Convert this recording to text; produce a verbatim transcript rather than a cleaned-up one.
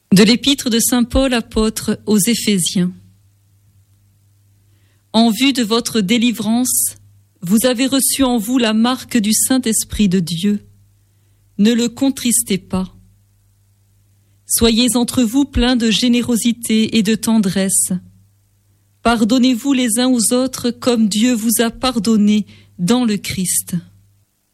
De l'épître de saint Paul apôtre aux Éphésiens. En vue de votre délivrance, vous avez reçu en vous la marque du Saint-Esprit de Dieu. Ne le contristez pas. Soyez entre vous pleins de générosité et de tendresse. Pardonnez-vous les uns aux autres comme Dieu vous a pardonné dans le Christ.